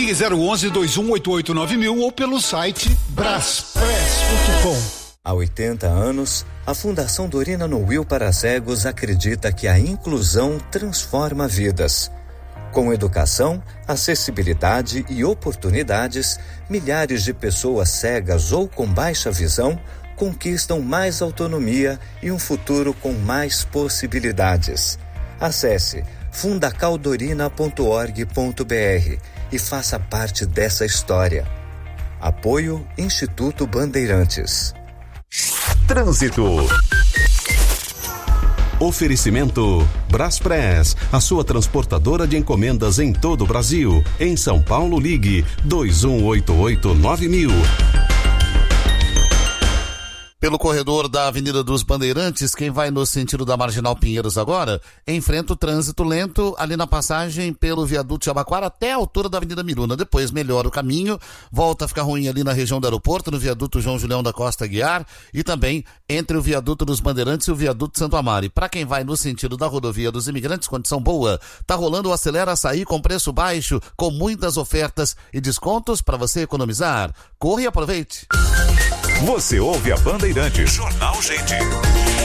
Ligue 011-2188-9000 ou pelo site braspress.com. Há 80 anos, a Fundação Dorina Noil para Cegos acredita que a inclusão transforma vidas. Com educação, acessibilidade e oportunidades, milhares de pessoas cegas ou com baixa visão conquistam mais autonomia e um futuro com mais possibilidades. Acesse fundacaldorina.org.br e faça parte dessa história. Apoio Instituto Bandeirantes. Trânsito. Oferecimento Braspress, a sua transportadora de encomendas em todo o Brasil. Em São Paulo, ligue 2188-9000. Pelo corredor da Avenida dos Bandeirantes, quem vai no sentido da Marginal Pinheiros agora, enfrenta o trânsito lento ali na passagem pelo viaduto Jabaquara até a altura da Avenida Miruna. Depois melhora o caminho, volta a ficar ruim ali na região do aeroporto, no viaduto João Julião da Costa Guiar e também entre o viaduto dos Bandeirantes e o viaduto Santo Amaro. E para quem vai no sentido da rodovia dos Imigrantes, condição boa, tá rolando o Acelera Açaí com preço baixo, com muitas ofertas e descontos para você economizar. Corre e aproveite! Você ouve a Bandeirantes. Jornal Gente.